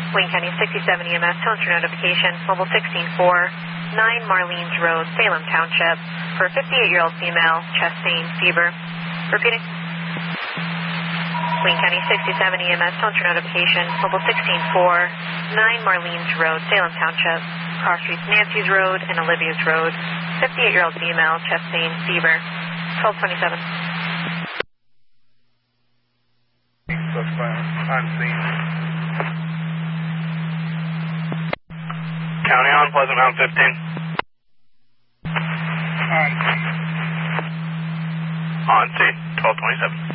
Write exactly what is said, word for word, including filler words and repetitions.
Wayne County sixty-seven E M S, tones for notification, mobile sixteen four, nine Marlene's Road, Salem Township, for a fifty-eight-year-old female, chest pain, fever. Repeating. Wayne County sixty-seven E M S, tones for notification, mobile sixteen four, nine Marlene's Road, Salem Township, cross streets Nancy's Road and Olivia's Road, fifty-eight-year-old female, chest pain, fever. twelve twenty-seven. On scene. County on, Pleasant Mountain fifteen. On scene. On scene, twelve twenty-seven.